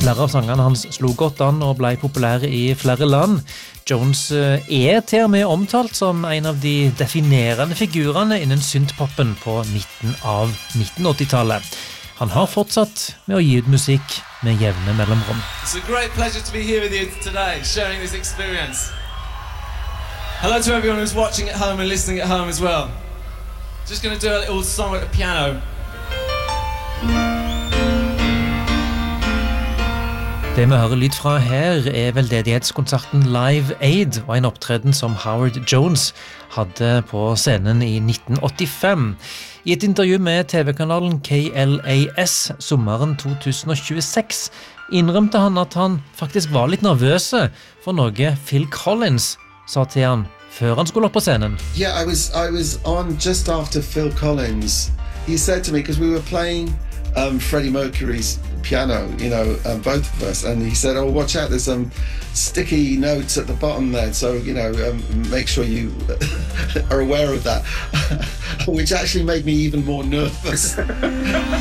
Flere av sangene hans slo godt an og ble populære i flere land. Jones til og med omtalt som en av de definerende figurene innen synthpopen på midten av 1980-tallet. Han har fortsatt med å gi ut musikk med jevne mellomrom. It's a great pleasure to be here with you today, sharing this experience. Hello to everyone who's watching at home and listening at home as well. Just going to do a little song at the piano. Det vi hører lyd fra her veldedighetskonserten Live Aid og en opptreden som Howard Jones hadde på scenen i 1985. I et intervju med TV-kanalen KLAS sommeren 2026 innrømte han at han faktisk var litt nervøse for noe Phil Collins sa til han før han skulle opp på scenen. Yeah, I was on just after Phil Collins. He said to me, because we were playing Freddie Mercury's piano, both of us, and he said, oh, watch out, there's some sticky notes at the bottom there, so make sure you are aware of that. Which actually made me even more nervous.